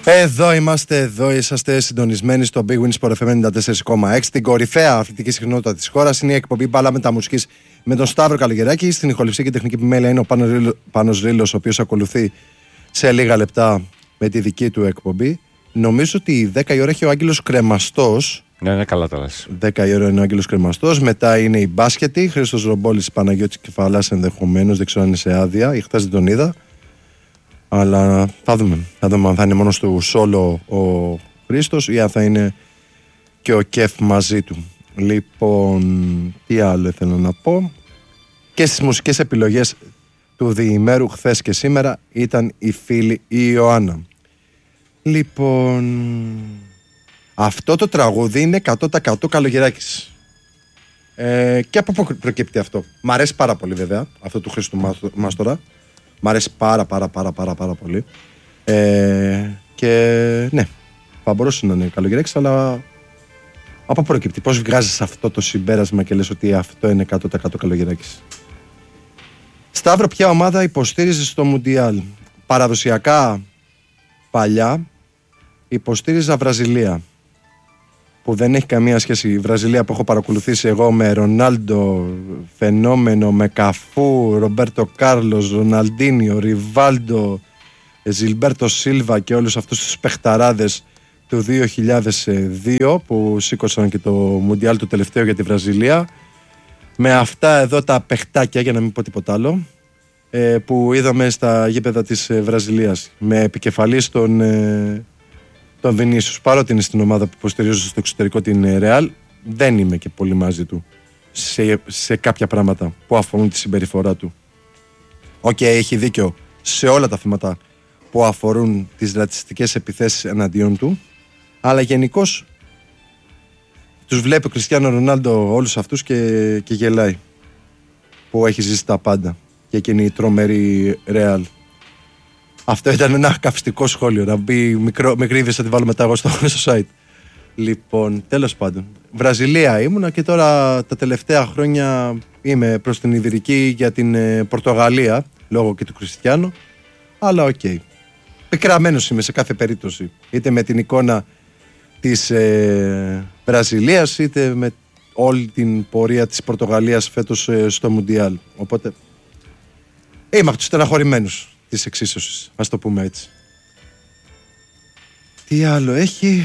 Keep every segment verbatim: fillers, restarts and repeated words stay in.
Εδώ είμαστε, εδώ είσαστε συντονισμένοι στο Big Win Sport εφ εμ ενενήντα τέσσερα κόμμα έξι. Την κορυφαία αθλητική συχνότητα της χώρας είναι η εκπομπή Μπάλα Μεταμουσικής με τον Σταύρο Καλογεράκη. Στην ηχοληψία και τεχνική επιμέλεια είναι ο Πάνος Ρήλος, ο οποίος ακολουθεί σε λίγα λεπτά με τη δική του εκπομπή. Νομίζω ότι δέκα η ώρα έχει ο Άγγελος Κρεμαστός. Ναι, ναι, καλά τα λες. δέκα η ώρα είναι ο Άγγελος Κρεμαστός. Μετά είναι η μπάσκετη. Χρήστος Ρομπόλης, Παναγιώτης Κεφαλάς ενδεχομένως. Δεν ξέρω αν είναι σε άδεια. Ή χθες δεν τον είδα. Αλλά θα δούμε. Θα δούμε αν θα είναι μόνο του σόλο ο Χρήστος ή αν θα είναι και ο Κεφ μαζί του. Λοιπόν, τι άλλο θέλω να πω. Και στις μουσικές επιλογές του διημέρου χθες και σήμερα ήταν η φίλη η Ιωάννα. Λοιπόν, αυτό το τραγούδι είναι εκατό τοις εκατό Καλογεράκης. Ε, και από πού προκύπτει αυτό? Μ' αρέσει πάρα πολύ βέβαια αυτό του Χρήστου Μάστορα. Μ' αρέσει πάρα πάρα πάρα πάρα πάρα πολύ. Ε, και ναι, θα μπορούσε να είναι Καλογεράκης, αλλά από πού προκύπτει? Πώς βγάζεις αυτό το συμπέρασμα και λες ότι αυτό είναι εκατό τοις εκατό Καλογεράκης? Σταύρο, ποια ομάδα υποστήριζε στο Μουντιάλ? Παραδοσιακά παλιά υποστήριζα Βραζιλία, που δεν έχει καμία σχέση. Η Βραζιλία που έχω παρακολουθήσει εγώ με Ρονάλντο φαινόμενο, με Καφού, Ρομπέρτο Κάρλος, Ροναλντίνιο, Ριβάλντο, Ζιλμπέρτο Σίλβα και όλους αυτούς τους παιχταράδες του δύο χιλιάδες δύο που σήκωσαν και το Μουντιάλ του τελευταίο για τη Βραζιλία. Με αυτά εδώ τα παιχτάκια, για να μην πω τίποτα άλλο, που είδαμε στα γήπεδα της Βραζιλίας, με επικεφαλής τον, τον Βινίσιους. Παρότι είναι στην ομάδα που υποστηρίζω στο εξωτερικό την Ρεάλ, δεν είμαι και πολύ μαζί του σε, σε κάποια πράγματα που αφορούν τη συμπεριφορά του. Οκ, okay, έχει δίκιο σε όλα τα θέματα που αφορούν τις ρατσιστικές επιθέσεις εναντίον του, αλλά γενικώς τους βλέπει ο Κριστιάνο Ρονάλντο όλους αυτούς και, και γελάει, που έχει ζήσει τα πάντα και εκείνη η τρομερή Ρεάλ. Αυτό ήταν ένα καυστικό σχόλιο, να μπει μικρό, μικρή είδηση, θα τη βάλω μετά εγώ στο, στο site. Λοιπόν, τέλος πάντων, Βραζιλία ήμουνα και τώρα τα τελευταία χρόνια είμαι προς την Ιδρυκή για την ε, Πορτογαλία, λόγω και του Κριστιάνο, αλλά οκ. Okay. Πικραμένος είμαι σε κάθε περίπτωση, είτε με την εικόνα της ε, Βραζιλίας, είτε με όλη την πορεία της Πορτογαλίας φέτος ε, στο Μουντιάλ. Οπότε είμαι από τους στεναχωρημένους της εξίσωσης, ας το πούμε έτσι. Τι άλλο έχει?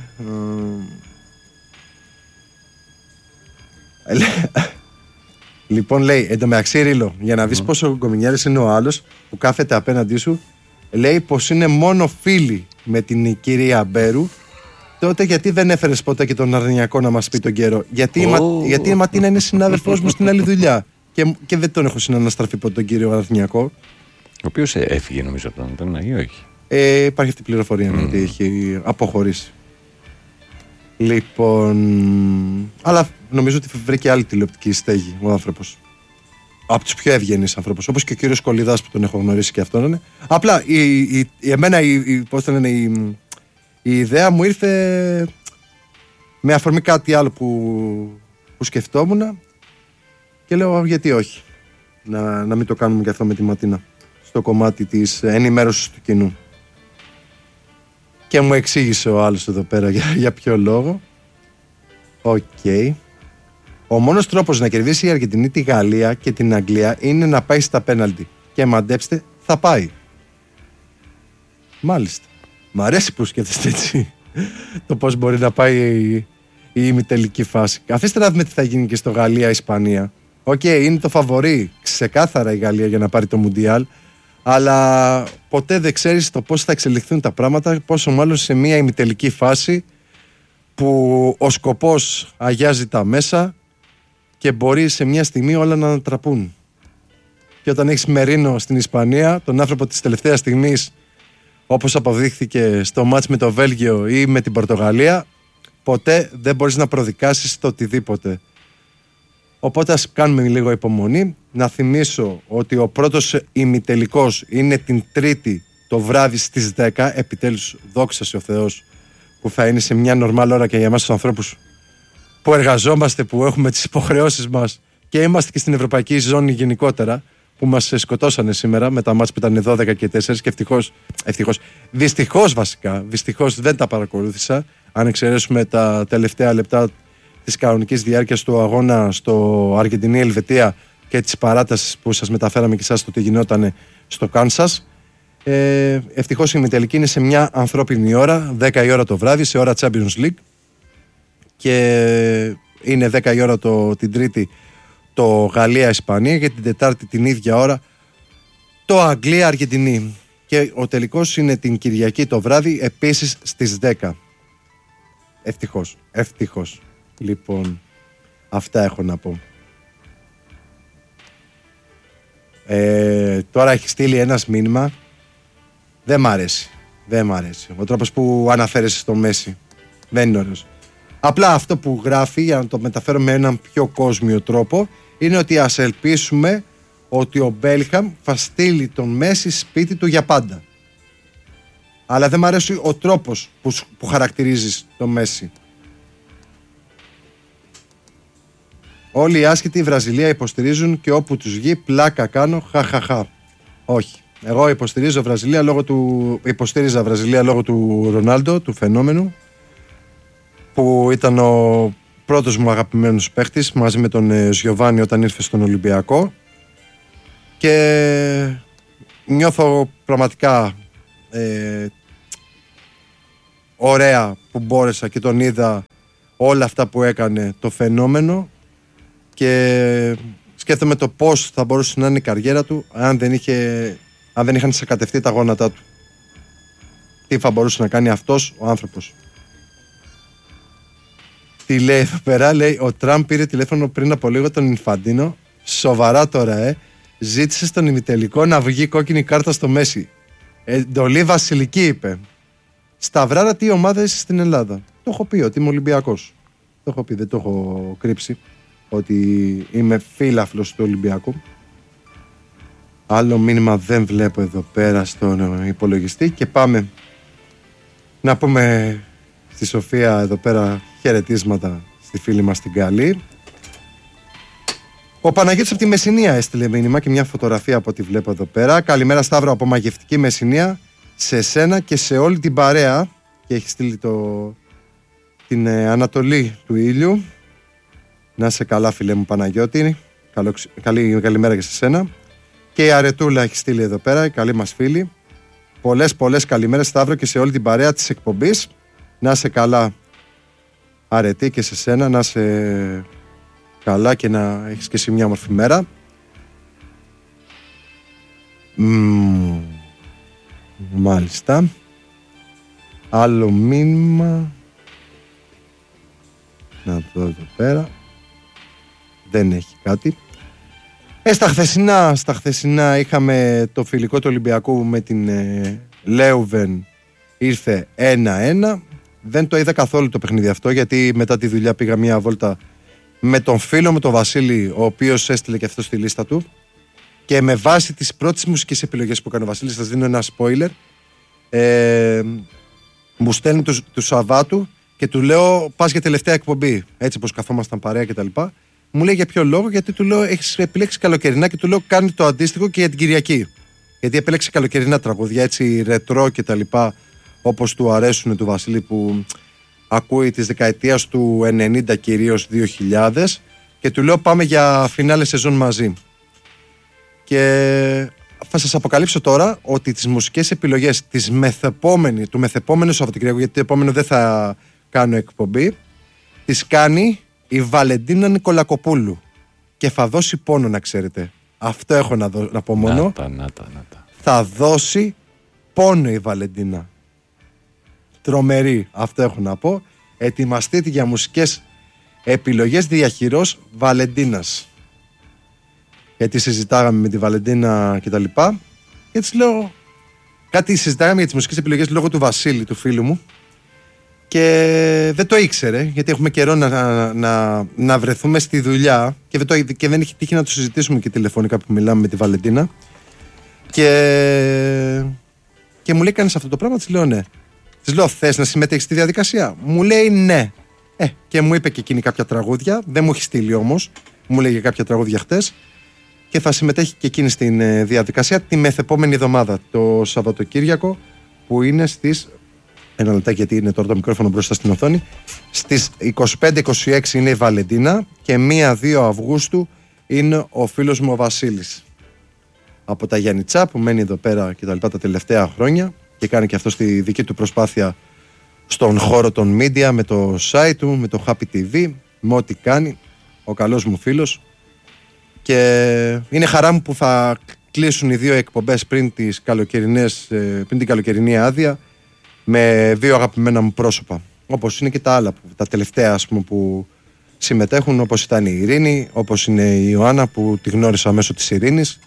Λοιπόν, λέει, εντωμεταξύ Ρίλο, για να δεις mm. πόσο γκομινιάρης είναι ο άλλος που κάθεται απέναντί σου, λέει πως είναι μόνο φίλοι με την κυρία Μπέρου. Τότε γιατί δεν έφερες ποτέ και τον Αρνιακό να μας πει τον καιρό? Γιατί, oh. η, Μα, γιατί η Ματίνα είναι συνάδελφός μου στην άλλη δουλειά και, και δεν τον έχω συναναστραφεί ποτέ τον κύριο Αρνιακό. Ο οποίος έφυγε νομίζω από τον Αγίο, όχι? Ε, υπάρχει αυτή η πληροφορία mm. ότι έχει αποχωρήσει. Λοιπόν, αλλά νομίζω ότι βρήκε άλλη τηλεοπτική στέγη ο άνθρωπος. Από τους πιο ευγενείς ανθρώπους, όπως και ο κύριος Κολιδάς που τον έχω γνωρίσει και αυτόν είναι. Απλά η, η, η, εμένα η, η, πώς θα λένε, η, η ιδέα μου ήρθε με αφορμή κάτι άλλο που, που σκεφτόμουν και λέω γιατί όχι να, να μην το κάνουμε και αυτό με τη Ματίνα στο κομμάτι της ενημέρωσης του κοινού. Και μου εξήγησε ο άλλος εδώ πέρα για, για ποιο λόγο. Οκ. Okay. Ο μόνος τρόπος να κερδίσει η Αργεντινή τη Γαλλία και την Αγγλία είναι να πάει στα πέναλτι. Και μαντέψτε, θα πάει. Μάλιστα. Μ' αρέσει που σκέφτεστε έτσι το πώς μπορεί να πάει η, η ημιτελική φάση. Αφήστε να δούμε τι θα γίνει και στο Γαλλία-Ισπανία. Οκ, okay, είναι το φαβορί ξεκάθαρα η Γαλλία για να πάρει το Μουντιάλ. Αλλά ποτέ δεν ξέρεις το πώς θα εξελιχθούν τα πράγματα, πόσο μάλλον σε μια ημιτελική φάση που ο σκοπός αγιάζει τα μέσα και μπορεί σε μια στιγμή όλα να ανατραπούν. Και όταν έχεις Μερίνο στην Ισπανία, τον άνθρωπο της τελευταίας στιγμής, όπως αποδείχθηκε στο μάτς με το Βέλγιο ή με την Πορτογαλία, ποτέ δεν μπορείς να προδικάσεις το οτιδήποτε. Οπότε ας κάνουμε λίγο υπομονή. Να θυμίσω ότι ο πρώτος ημιτελικός είναι την Τρίτη το βράδυ στις δέκα. Επιτέλους, δόξα σε ο Θεός, που θα είναι σε μια νορμάλ ώρα και για εμάς τους ανθρώπους που εργαζόμαστε, που έχουμε τις υποχρεώσεις μας και είμαστε και στην ευρωπαϊκή ζώνη γενικότερα. που μας σκοτώσανε σήμερα με τα μάτς που ήταν δώδεκα και τέσσερα και ευτυχώς, ευτυχώς, δυστυχώς βασικά, δυστυχώς δεν τα παρακολούθησα, αν εξαιρέσουμε τα τελευταία λεπτά της κανονικής διάρκειας του αγώνα στο Αργεντινή-Ελβετία και τις παράτασεις που σας μεταφέραμε και εσάς το τι γινόταν στο Κάνσας. Ε, ευτυχώς η ημιτελική είναι σε μια ανθρώπινη ώρα, δέκα η ώρα το βράδυ, σε ώρα Champions League, και είναι δέκα η ώρα το, την Τρίτη το Γαλλία-Ισπανία και την Τετάρτη την ίδια ώρα το Αγγλία-Αργεντινή. Και ο τελικός είναι την Κυριακή το βράδυ, επίσης στις δέκα. Ευτυχώς, ευτυχώς. Λοιπόν, αυτά έχω να πω. Ε, τώρα έχει στείλει ένας μήνυμα. Δεν μ' αρέσει. Δεν μ' αρέσει. Ο τρόπος που αναφέρεσαι στο Μέση δεν είναι ωραίος. Απλά αυτό που γράφει, για να το μεταφέρω με έναν πιο κόσμιο τρόπο, είναι ότι ας ελπίσουμε ότι ο Μπέλχαμ θα στείλει τον Μέση σπίτι του για πάντα. Αλλά δεν μ' αρέσει ο τρόπος που, που χαρακτηρίζεις τον Μέση. Όλοι οι άσχετοι η Βραζιλία υποστηρίζουν και όπου τους βγει πλάκα κάνω, χαχαχα. Όχι. Εγώ υποστηρίζω Βραζιλία λόγω του, υποστήριζα Βραζιλία λόγω του Ρονάλντο, του φαινόμενου, που ήταν ο πρώτος μου αγαπημένος παίχτης μαζί με τον Ζιοβάνι όταν ήρθε στον Ολυμπιακό, και νιώθω πραγματικά ε, ωραία που μπόρεσα και τον είδα όλα αυτά που έκανε το φαινόμενο, και σκέφτομαι το πώς θα μπορούσε να είναι η καριέρα του αν δεν, είχε, αν δεν είχαν σακατευτεί τα γόνατά του. Τι θα μπορούσε να κάνει αυτός ο άνθρωπος. Τι λέει εδώ πέρα, λέει ο Τραμπ πήρε τηλέφωνο πριν από λίγο τον Ινφαντίνο. Σοβαρά τώρα, ε. Ζήτησε στον ημιτελικό να βγει κόκκινη κάρτα στο Μέση. Εντολή βασιλική, είπε. Σταυράρα, τι ομάδα είσαι στην Ελλάδα. Το έχω πει ότι είμαι Ολυμπιακός. Το έχω πει, δεν το έχω κρύψει. Ότι είμαι φίλαφλος του Ολυμπιακού. Άλλο μήνυμα δεν βλέπω εδώ πέρα στον υπολογιστή. Και πάμε να πούμε στη Σοφία εδώ πέρα χαιρετίσματα στη φίλη μας την Καλή. Ο Παναγιώτης από τη Μεσσηνία έστειλε μήνυμα και μια φωτογραφία από ό,τι βλέπω εδώ πέρα. Καλημέρα Σταύρο από μαγευτική Μεσσηνία, σε σένα και σε όλη την παρέα. Και έχει στείλει το, την ε, Ανατολή του ήλιου. Να είσαι καλά φίλε μου Παναγιώτη. Καλό, καλή, καλημέρα και σε σένα. Και η Αρετούλα έχει στείλει εδώ πέρα, η καλή μας φίλη. Πολλές πολλές καλημέρες Σταύρο και σε όλη την παρέα της εκπομπής. Να είσαι καλά Αρετή και σε σένα, να είσαι καλά και να έχεις και εσύ μια όμορφη μέρα. Μ, μάλιστα. Άλλο μήνυμα. Να δω εδώ πέρα. Δεν έχει κάτι. Ε, στα χθεσινά, στα χθεσινά είχαμε το φιλικό του Ολυμπιακού με την ε, Λέουβεν. Ήρθε ένα ένα. Δεν το είδα καθόλου το παιχνίδι αυτό, γιατί μετά τη δουλειά πήγα μια βόλτα με τον φίλο μου τον Βασίλη, ο οποίος έστειλε και αυτό στη λίστα του, και με βάση τις πρώτες μουσικές επιλογές που έκανε ο Βασίλης, σας δίνω ένα spoiler, ε, μου στέλνει του, του Σαββάτου και του λέω πας για τελευταία εκπομπή, έτσι πως καθόμασταν παρέα και τα λοιπά. Μου λέει για ποιο λόγο, γιατί του λέω έχεις επιλέξει καλοκαιρινά, και του λέω κάνει το αντίστοιχο και για την Κυριακή, γιατί επέλεξε καλοκαιρινά τραγούδια, έτσι ρετρό και τα λοιπά, όπως του αρέσουν του Βασίλη, που ακούει της δεκαετίας του ενενήντα κυρίως δύο χιλιάδες, και του λέω πάμε για φινάλε σεζόν μαζί. Και θα σας αποκαλύψω τώρα ότι τις μουσικές επιλογές της μεθεπόμενη, του μεθεπόμενου Σαββατοκυριακού, γιατί το επόμενο δεν θα κάνω εκπομπή, τις κάνει η Βαλεντίνα Νικολακοπούλου, και θα δώσει πόνο, να ξέρετε. Αυτό έχω να, δω, να πω μόνο. Να τα, να τα, να τα. Θα δώσει πόνο η Βαλεντίνα. Τρομερή, αυτό έχω να πω. Ετοιμαστείτε για μουσικές επιλογές διαχειρός Βαλεντίνας. Γιατί συζητάγαμε με τη Βαλεντίνα και τα λοιπά, και έτσι λέω κάτι, συζητάγαμε για τις μουσικές επιλογές λόγω του Βασίλη, του φίλου μου, και δεν το ήξερε, γιατί έχουμε καιρό να, να, να βρεθούμε στη δουλειά, και δεν, το, και δεν είχε τύχει να το συζητήσουμε και τηλεφωνικά που μιλάμε με τη Βαλεντίνα, και, και μου λέει κάνεις αυτό το πράγμα, της λέω ναι. Της λέω θες να συμμετέχεις στη διαδικασία? Μου λέει ναι. Ε, και μου είπε και εκείνη κάποια τραγούδια, δεν μου έχει στείλει όμως, μου λέει για κάποια τραγούδια χτες, και και θα συμμετέχει και εκείνη στην ε, διαδικασία τη μεθεπόμενη εβδομάδα, το Σαββατοκύριακο, που είναι στις. Ένα λεπτάκι, γιατί είναι τώρα το μικρόφωνο μπροστά στην οθόνη. Στις είκοσι πέντε είκοσι έξι είναι η Βαλεντίνα και μία δύο Αυγούστου είναι ο φίλος μου ο Βασίλης. Από τα Γιάννητσά που μένει εδώ πέρα και τα λοιπά τα τελευταία χρόνια και κάνει και αυτό στη δική του προσπάθεια στον χώρο των media με το site του, με το Happy τι βι, με ό,τι κάνει. Ο καλός μου φίλος. Και είναι χαρά μου που θα κλείσουν οι δύο εκπομπές πριν, τις καλοκαιρινές, πριν την καλοκαιρινή άδεια με δύο αγαπημένα μου πρόσωπα. Όπως είναι και τα άλλα, τα τελευταία ας πούμε, που συμμετέχουν, όπως ήταν η Ειρήνη, όπως είναι η Ιωάννα που τη γνώρισα μέσω της Ειρήνης.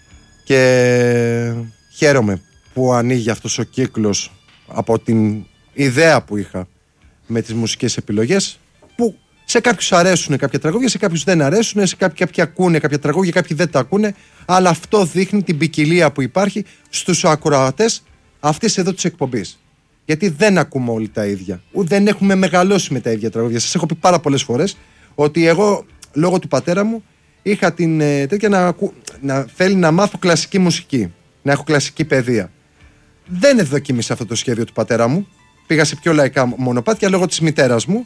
Και χαίρομαι που ανοίγει αυτός ο κύκλος από την ιδέα που είχα με τις μουσικές επιλογές, που σε κάποιους αρέσουν κάποια τραγούδια, σε κάποιους δεν αρέσουν, σε κάποιοι, κάποιοι ακούνε κάποια τραγούδια, κάποιοι δεν τα ακούνε, αλλά αυτό δείχνει την ποικιλία που υπάρχει στους ακροατές αυτής εδώ της εκπομπής. Γιατί δεν ακούμε όλοι τα ίδια. Δεν έχουμε μεγαλώσει με τα ίδια τραγούδια. Σας έχω πει πάρα πολλές φορές ότι εγώ, λόγω του πατέρα μου, είχα την ε, τέτοια να, ακού, να θέλει να μάθω κλασική μουσική, να έχω κλασική παιδεία. Δεν ευδοκίμησα αυτό το σχέδιο του πατέρα μου. Πήγα σε πιο λαϊκά μονοπάτια λόγω της μητέρας μου.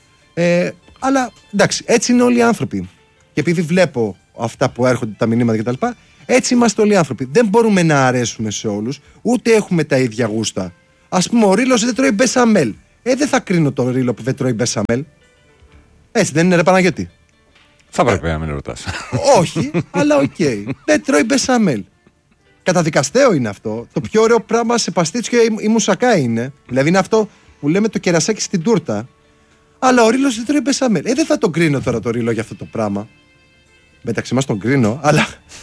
Ε, αλλά εντάξει, έτσι είναι όλοι οι άνθρωποι. Και επειδή βλέπω αυτά που έρχονται, τα μηνύματα κτλ., έτσι είμαστε όλοι οι άνθρωποι. Δεν μπορούμε να αρέσουμε σε όλους, ούτε έχουμε τα ίδια γούστα. Ας πούμε, ο Ρήλος δεν τρώει μπεσαμέλ. Ε, δεν θα κρίνω τον Ρήλο που δεν τρώει μπεσαμέλ. Έτσι δεν είναι, ρε Παναγιώτη? Θα πρέπει να μην ρωτάς. Όχι, αλλά οκ. Okay. Δεν τρώει μπεσαμέλ. Καταδικαστέο είναι αυτό. Το πιο ωραίο πράγμα σε παστίτσιο ή, ή μουσακά είναι. Δηλαδή είναι αυτό που λέμε το κερασάκι στην τούρτα. Αλλά ο Ρήλος δεν τρώει μπεσαμέλ. Ε, δεν θα τον κρίνω τώρα το Ρήλο για αυτό το πράγμα. Μεταξύ μας τον κρίνω, αλλά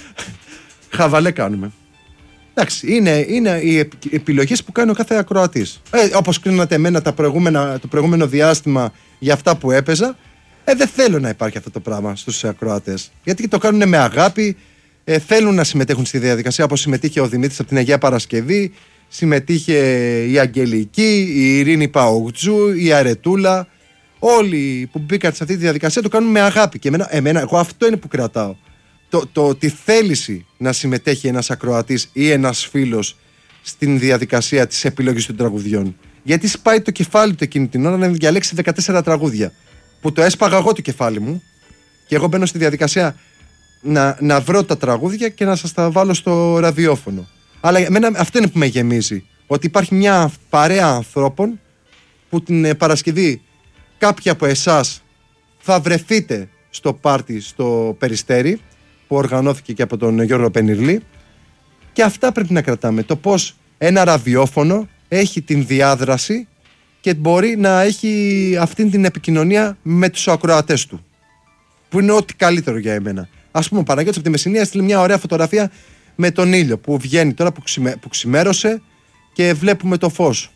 χαβαλέ κάνουμε. Εντάξει, είναι, είναι οι επιλογές που κάνει ο κάθε ακροατής. Ε, όπως κρίνατε εμένα τα προηγούμενα, το προηγούμενο διάστημα για αυτά που έπαιζα, ε, δεν θέλω να υπάρχει αυτό το πράγμα στους ακροατές. Γιατί το κάνουν με αγάπη, ε, θέλουν να συμμετέχουν στη διαδικασία, όπως συμμετείχε ο Δημήτρης από την Αγία Παρασκευή, συμμετείχε η Αγγελική, η Ειρήνη Παουτζού, η Αρετούλα. Όλοι που μπήκαν σε αυτή τη διαδικασία το κάνουν με αγάπη. Και εμένα, εμένα εγώ αυτό είναι που κρατάω. Το, το, τη θέληση να συμμετέχει ένας ακροατής ή ένας φίλος στην διαδικασία της επιλογής των τραγουδιών. Γιατί σπάει το κεφάλι του εκείνη την ώρα να διαλέξει δεκατέσσερα τραγούδια. Που το έσπαγα εγώ το κεφάλι μου και εγώ μπαίνω στη διαδικασία να, να βρω τα τραγούδια και να σας τα βάλω στο ραδιόφωνο. Αλλά εμένα αυτό είναι που με γεμίζει. Ότι υπάρχει μια παρέα ανθρώπων που την Παρασκευή κάποιοι από εσάς θα βρεθείτε στο πάρτι στο Περιστέρι που οργανώθηκε και από τον Γιώργο Πενιρλή, και αυτά πρέπει να κρατάμε. Το πως ένα ραδιόφωνο έχει την διάδραση και μπορεί να έχει αυτή την επικοινωνία με τους ακροατές του, που είναι ό,τι καλύτερο για εμένα. Ας πούμε ο Παναγιώτης από τη Μεσσηνία έστειλε μια ωραία φωτογραφία με τον ήλιο που βγαίνει τώρα που, ξημέ, που ξημέρωσε και βλέπουμε το φως.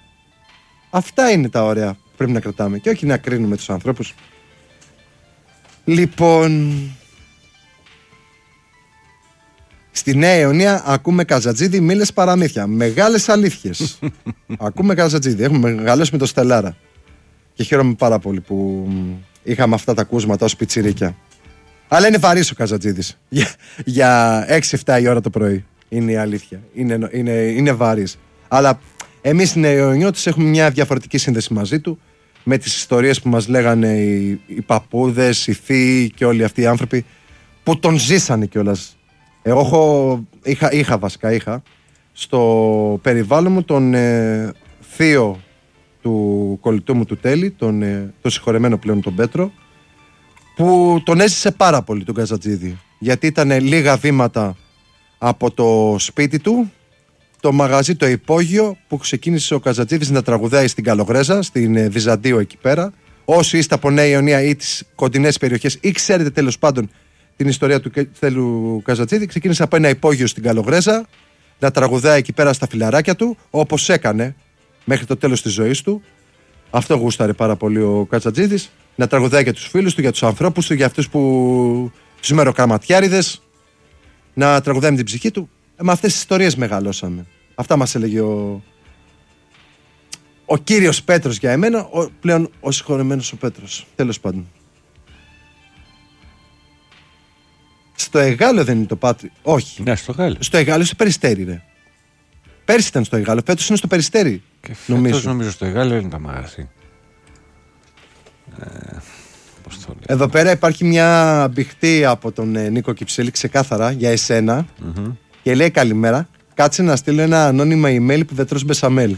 Αυτά είναι τα ωραία που πρέπει να κρατάμε και όχι να κρίνουμε τους ανθρώπους. Λοιπόν, στη Νέα Ιωνία ακούμε Καζατζίδη, μίλες παραμύθια. Μεγάλες αλήθειες. Ακούμε Καζατζίδη. Έχουμε μεγαλώσει με το Στελάρα. Και χαίρομαι πάρα πολύ που είχαμε αυτά τα ακούσματα ως πιτσιρίκια. Αλλά είναι βαρύς ο Καζατζίδης. Για, για έξι εφτά η ώρα το πρωί. Είναι η αλήθεια. Είναι, είναι, είναι βαρύς. Αλλά εμείς οι Νεοϊωνιώτες έχουμε μια διαφορετική σύνδεση μαζί του. Με τις ιστορίες που μας λέγανε οι, οι παππούδες, οι θείοι και όλοι αυτοί οι άνθρωποι που τον ζήσανε κιόλας. Εγώ έχω, είχα, είχα βασικά είχα στο περιβάλλον μου τον ε, θείο του κολλητού μου του Τέλη, τον, ε, τον συγχωρεμένο πλέον τον Πέτρο, που τον έζησε πάρα πολύ τον Καζατζίδη, γιατί ήταν λίγα βήματα από το σπίτι του, το μαγαζί το υπόγειο που ξεκίνησε ο Καζατζίδης να τραγουδάει στην Καλογρέζα, στην ε, Βυζαντίο εκεί πέρα. Όσοι είστε από Νέα Ιωνία ή τις κοντινές περιοχές ή ξέρετε τέλος πάντων την ιστορία του Θέλου Καζατζίδη, ξεκίνησε από ένα υπόγειο στην Καλογρέζα να τραγουδάει εκεί πέρα στα φιλαράκια του, όπως έκανε μέχρι το τέλος της ζωής του. Αυτό γούσταρε πάρα πολύ ο Καζατζίδης, να τραγουδάει για τους φίλους του, για τους ανθρώπους του, για αυτούς που τους μεροκαματιάριδες, να τραγουδάει με την ψυχή του. Ε, με αυτές τις ιστορίες μεγαλώσαμε. Αυτά μας έλεγε ο, ο κύριος Πέτρος για εμένα, ο, πλέον ο συγχωρεμένος ο Πέτρος. Τέλος πάντων. Στο Εγάλο δεν είναι το Πάτρι. Όχι. Ναι, στο Εγάλο. Στο Εγάλο στο Περιστέρι, ρε. Πέρσι ήταν στο Εγάλο, φέτος είναι στο Περιστέρι. Και φέτος νομίζω. νομίζω στο Εγάλο είναι τα μαγαζί. Ε, πώς το λέω. Εδώ πέρα υπάρχει μια μπιχτή από τον ε, Νίκο Κυψέλη ξεκάθαρα για εσένα. Mm-hmm. Και λέει καλημέρα. Κάτσε να στείλω ένα ανώνυμα email που δεν τρως μπεσαμέλ.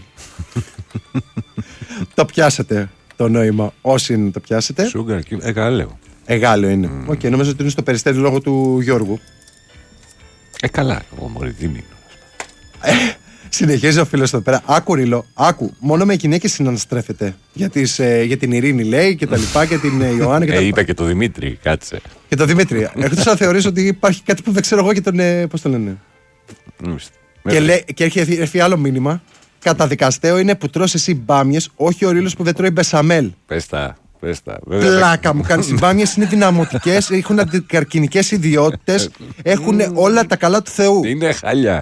Το πιάσετε το νόημα. Όσοι είναι το πιάσετε. Σούγκαρ, Εγάλεο. Εγάλεο είναι. Οκ, mm. okay, νομίζω ότι είναι στο Περιστέρι λόγω του Γιώργου. Ε, καλά, εγώ μωρή δίμηνο. Ε, συνεχίζει ο φίλος εδώ πέρα. Άκου Ρίλο, άκου. Μόνο με γυναίκες συναναστρέφεται. Για, τις, ε, για την Ειρήνη λέει και τα λοιπά και την ε, Ιωάννα και τα ε, είπε και το Δημήτρη, κάτσε. Και το Δημήτρη. Εκτός να θεωρήσω ότι υπάρχει κάτι που δεν ξέρω εγώ και τον. Ε, πώς το λένε. Και, λέ, και έχει έρθει άλλο μήνυμα. Καταδικαστέο είναι που τρως εσύ μπάμιες, όχι ο Ρίλος που δεν τρώει μπεσαμέλ. Πες τα. Πλάκα μου κάνει. Οι μπάμιες είναι δυναμωτικές, έχουν αντικαρκινικές ιδιότητες, έχουν όλα τα καλά του Θεού. Είναι χάλια.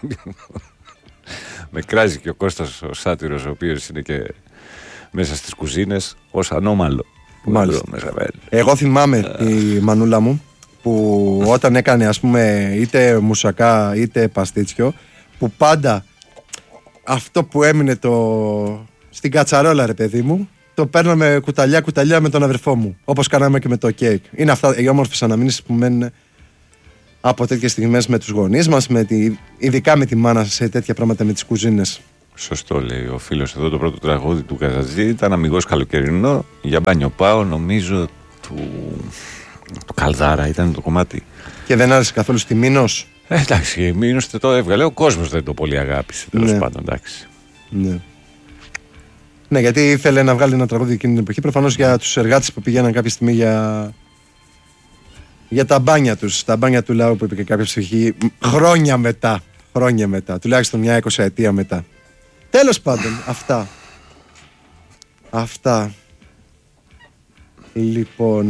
Με κράζει και ο Κώστας ο Σάτυρος, ο οποίος είναι και μέσα στις κουζίνες ως ανώμαλο. Μάλιστα. Εγώ θυμάμαι τη μανούλα μου που όταν έκανε ας πούμε είτε μουσακά είτε παστίτσιο, που πάντα αυτό που έμεινε το... στην κατσαρόλα ρε παιδί μου, το παίρναμε κουταλιά κουταλιά με τον αδερφό μου, όπως κάναμε και με το κέικ. Είναι αυτά οι όμορφες αναμνήσεις που μένουν από τέτοιες στιγμές με τους γονείς μας, με τη... ειδικά με τη μάνα σε τέτοια πράγματα με τις κουζίνες. Σωστό λέει ο φίλος εδώ. Το πρώτο τραγούδι του Καζατζή ήταν αμιγώς καλοκαιρινό. Για μπάνιο πάω, νομίζω του, του Καλδάρα ήταν το κομμάτι. Και δεν άρεσε καθόλου στη Μήνος. Ε, εντάξει, η Μήνος το έβγαλε. Ο κόσμος δεν το πολύ αγάπησε. Τέλος ναι. πάντων, εντάξει. Ναι. Ναι, γιατί ήθελε να βγάλει ένα τραγούδι εκείνη την εποχή. Προφανώς για τους εργάτες που πηγαίναν κάποια στιγμή για, για τα μπάνια τους. Τα μπάνια του λαού που είπε και κάποια ψυχή. Χρόνια μετά. Χρόνια μετά. Τουλάχιστον μια εικοσαετία μετά. Τέλος πάντων, αυτά. Αυτά. Λοιπόν...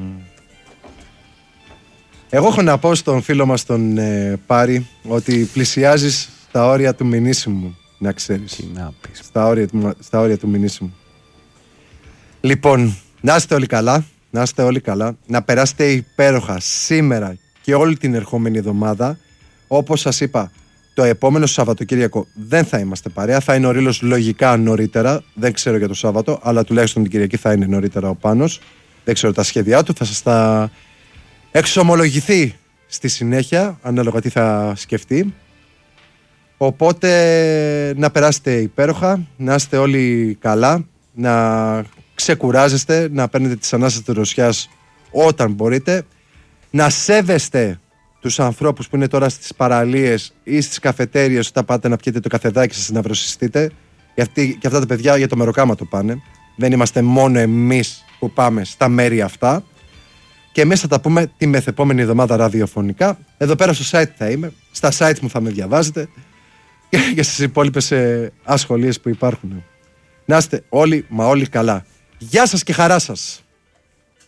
Εγώ έχω να πω στον φίλο μας τον ε, Πάρη ότι πλησιάζεις τα όρια του μηνύσιμου, να ξέρεις. Τι να πεις. Στα όρια, στα όρια του μηνύσιμου. Λοιπόν, να είστε όλοι καλά, να είστε όλοι καλά, να περάσετε υπέροχα σήμερα και όλη την ερχόμενη εβδομάδα. Όπως σας είπα, το επόμενο Σαββατοκύριακο δεν θα είμαστε παρέα. Θα είναι ο Ρήλος λογικά νωρίτερα. Δεν ξέρω για το Σάββατο, αλλά τουλάχιστον την Κυριακή θα είναι νωρίτερα ο Πάνος. Δεν ξέρω τα σχέδιά του. Θα σας τα εξομολογηθεί στη συνέχεια, ανάλογα τι θα σκεφτεί. Οπότε να περάσετε υπέροχα, να είστε όλοι καλά, να ξεκουράζεστε, να παίρνετε τις ανάσες της δροσιάς όταν μπορείτε, να σέβεστε τους ανθρώπους που είναι τώρα στις παραλίες ή στις καφετέριες όταν πάτε να πιείτε το καφεδάκι σας να βροσιστείτε. Γιατί και αυτά τα παιδιά για το μεροκάμα το πάνε. Δεν είμαστε μόνο εμείς που πάμε στα μέρη αυτά. Και εμείς θα τα πούμε τη μεθεπόμενη εβδομάδα ραδιοφωνικά. Εδώ πέρα στο site θα είμαι. Στα site μου θα με διαβάζετε. Και στις υπόλοιπες ε, ασχολίες που υπάρχουν. Να είστε όλοι μα όλοι καλά. Γεια σας και χαρά σας.